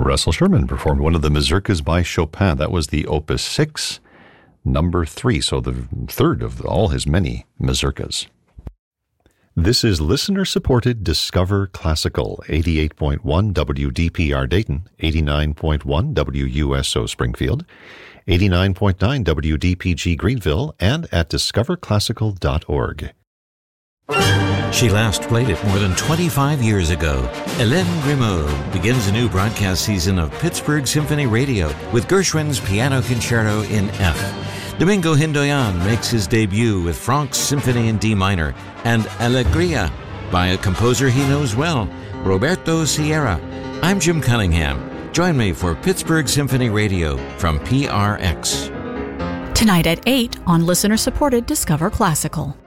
Russell Sherman performed one of the mazurkas by Chopin. That was the Opus 6, number 3, so the third of all his many mazurkas. This is listener-supported Discover Classical, 88.1 WDPR Dayton, 89.1 WUSO Springfield, 89.9 WDPG Greenville, and at discoverclassical.org. She last played it more than 25 years ago. Hélène Grimaud begins a new broadcast season of Pittsburgh Symphony Radio with Gershwin's Piano Concerto in F. Domingo Hindoyan makes his debut with Franck's Symphony in D minor and Alegría by a composer he knows well, Roberto Sierra. I'm Jim Cunningham. Join me for Pittsburgh Symphony Radio from PRX. Tonight at 8 on listener-supported Discover Classical.